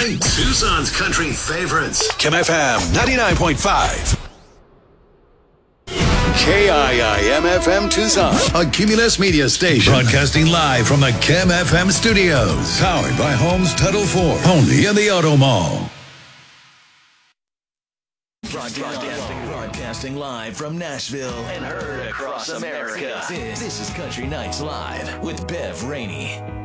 Nights. Tucson's country favorites. KMFM 99.5. KIIM-FM Tucson, a Cumulus media station. Broadcasting live from the KMFM studios. Powered by Homes Title 4. Only in the Auto Mall. Broadcasting live from Nashville and heard across America. This is Country Nights Live with Bev Rainey.